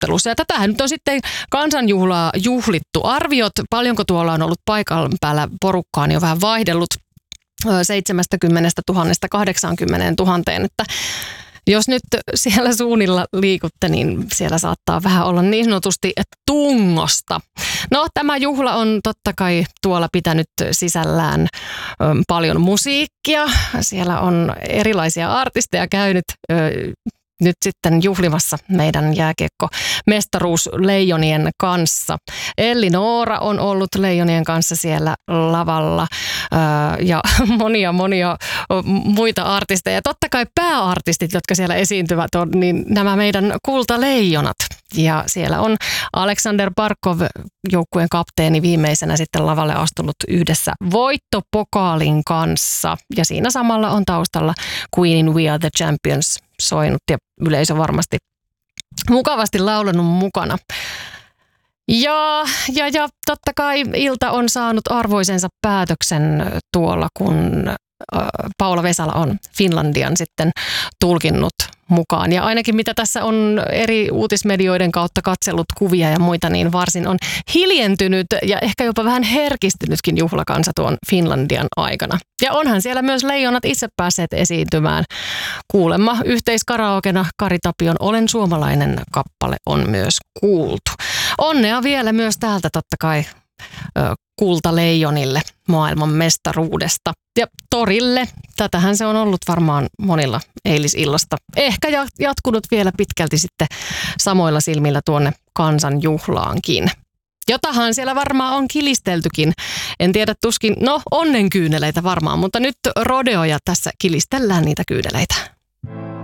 ottelussa. Ja tätähän nyt on sitten kansanjuhlaa juhlittu. Arviot, paljonko tuolla on ollut paikan päällä porukkaa, niin on vähän vaihdellut 70 000 80 000, että jos nyt siellä suunnilla liikutte, niin siellä saattaa vähän olla niin sanotusti tungosta. No, tämä juhla on totta kai tuolla pitänyt sisällään paljon musiikkia. Siellä on erilaisia artisteja käynyt nyt sitten juhlimassa meidän jääkiekko-mestaruus Leijonien kanssa. Elli Noora on ollut Leijonien kanssa siellä lavalla ja monia muita artisteja. Totta kai pääartistit, jotka siellä esiintyvät, on niin nämä meidän kultaleijonat. Ja siellä on Aleksander Barkov, joukkueen kapteeni, viimeisenä sitten lavalle astunut yhdessä voittopokaalin kanssa. Ja siinä samalla on taustalla Queenin We Are The Champions soinut ja yleisö varmasti mukavasti laulanut mukana. Ja totta kai ilta on saanut arvoisensa päätöksen tuolla, kun Paula Vesala on Finlandian sitten tulkinnut mukaan. Ja ainakin mitä tässä on eri uutismedioiden kautta katsellut kuvia ja muita, niin varsin on hiljentynyt ja ehkä jopa vähän herkistynytkin juhlakansa tuon Finlandian aikana. Ja onhan siellä myös leijonat itse päässeet esiintymään. Kuulemma yhteiskaraokena Kari Tapion Olen suomalainen -kappale on myös kuultu. Onnea vielä myös täältä totta kai kultaleijonille maailman mestaruudesta. Ja torille, tätähän se on ollut varmaan monilla eilisillasta. Ehkä jatkunut vielä pitkälti sitten samoilla silmillä tuonne kansanjuhlaankin. Jotahan siellä varmaan on kilisteltykin. En tiedä tuskin, onnenkyyneleitä varmaan, mutta nyt rodeoja tässä kilistellään niitä kyyneleitä.